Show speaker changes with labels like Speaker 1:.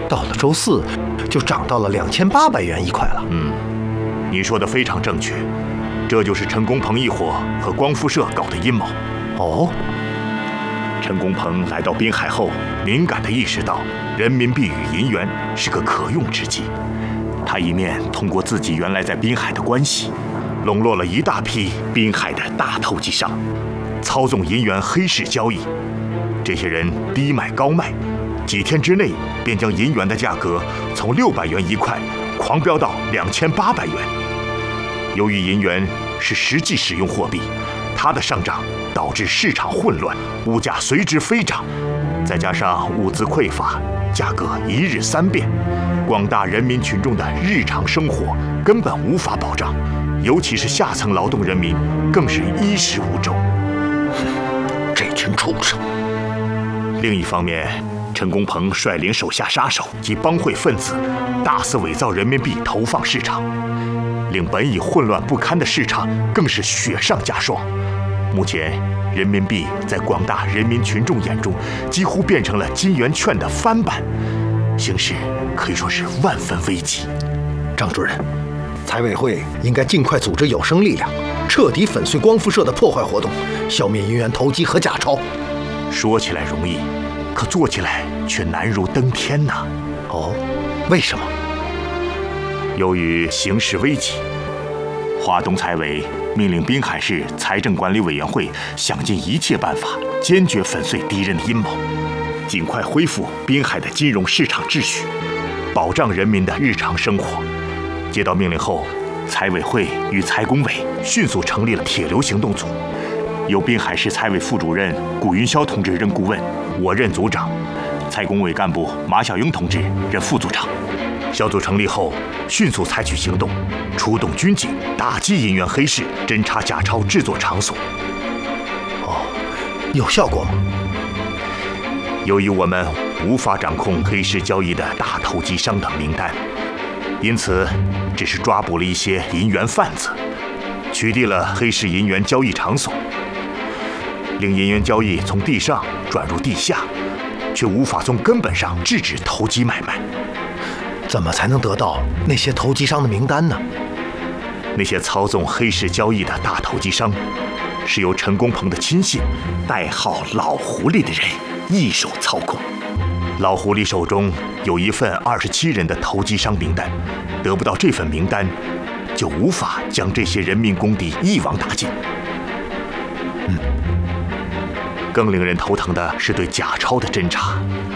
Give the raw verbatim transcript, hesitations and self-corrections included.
Speaker 1: 到了周四就涨到了两千八百元一块了。
Speaker 2: 嗯，你说的非常正确，这就是陈公鹏一伙和光复社搞的阴谋。
Speaker 1: 哦，
Speaker 2: 陈公鹏来到滨海后，敏感地意识到人民币与银元是个可用之计。他一面通过自己原来在滨海的关系，笼络了一大批滨海的大投机商，操纵银元黑市交易。这些人低买高卖，几天之内便将银元的价格从六百元一块狂飙到两千八百元。由于银元是实际使用货币，它的上涨导致市场混乱，物价随之飞涨，再加上物资匮乏，价格一日三变，广大人民群众的日常生活根本无法保障，尤其是下层劳动人民更是衣食无周。
Speaker 1: 这群畜生！
Speaker 2: 另一方面，陈公鹏率领手下杀手及帮会分子，大肆伪造人民币投放市场，令本已混乱不堪的市场更是雪上加霜。目前，人民币在广大人民群众眼中，几乎变成了金圆券的翻版，形势可以说是万分危急。
Speaker 1: 张主任，财委会应该尽快组织有生力量，彻底粉碎光复社的破坏活动，消灭银元投机和假钞。
Speaker 2: 说起来容易，可做起来却难如登天呐。
Speaker 1: 哦，为什么？
Speaker 2: 由于形势危急，华东财委命令滨海市财政管理委员会想尽一切办法，坚决粉碎敌人的阴谋，尽快恢复滨海的金融市场秩序，保障人民的日常生活。接到命令后，财委会与财工委迅速成立了铁流行动组，由滨海市财委副主任古云霄同志任顾问，我任组长，财工委干部马晓英同志任副组长。小组成立后，迅速采取行动，出动军警打击银元黑市，侦查假钞制作场所。
Speaker 1: 哦，有效果吗？
Speaker 2: 由于我们无法掌控黑市交易的大投机商等名单，因此只是抓捕了一些银元贩子，取缔了黑市银元交易场所，令银元交易从地上转入地下，却无法从根本上制止投机买卖。
Speaker 1: 怎么才能得到那些投机商的名单呢？
Speaker 2: 那些操纵黑市交易的大投机商，是由陈公鹏的亲信，代号老狐狸的人一手操控。老狐狸手中有一份二十七人的投机商名单，得不到这份名单，就无法将这些人民公敌一网打尽。
Speaker 1: 嗯，
Speaker 2: 更令人头疼的是对假钞的侦查。